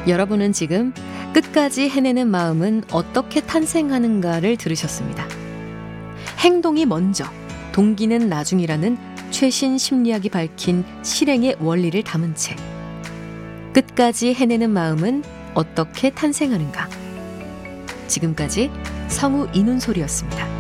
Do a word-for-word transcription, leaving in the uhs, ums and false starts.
여러분은 지금 끝까지 해내는 마음은 어떻게 탄생하는가를 들으셨습니다. 행동이 먼저, 동기는 나중이라는 최신 심리학이 밝힌 실행의 원리를 담은 책. 끝까지 해내는 마음은 어떻게 탄생하는가. 지금까지 성우 이눈솔이었습니다.